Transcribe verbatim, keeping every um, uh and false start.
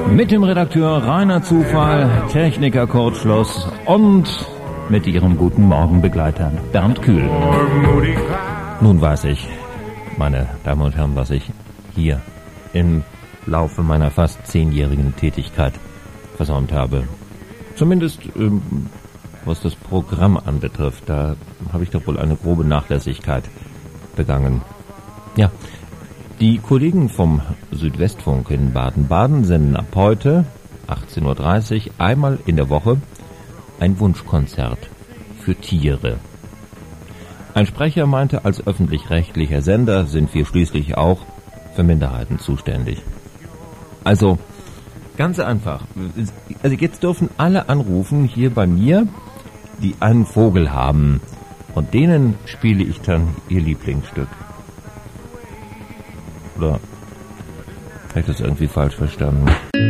Mit dem Redakteur Rainer Zufall, Techniker Kurt Schloss und mit ihrem guten Morgenbegleiter Bernd Kühl. Nun weiß ich, meine Damen und Herren, was ich hier im Laufe meiner fast zehnjährigen Tätigkeit versäumt habe. Zumindest ähm, was das Programm anbetrifft, da habe ich doch wohl eine grobe Nachlässigkeit begangen. Ja, die Kollegen vom Südwestfunk in Baden-Baden senden ab heute achtzehn Uhr dreißig einmal in der Woche ein Wunschkonzert für Tiere. Ein Sprecher meinte, als öffentlich-rechtlicher Sender sind wir schließlich auch für Minderheiten zuständig. Also, ganz einfach. Also jetzt dürfen alle anrufen hier bei mir, die einen Vogel haben. Und denen spiele ich dann ihr Lieblingsstück. Oder habe ich das irgendwie falsch verstanden?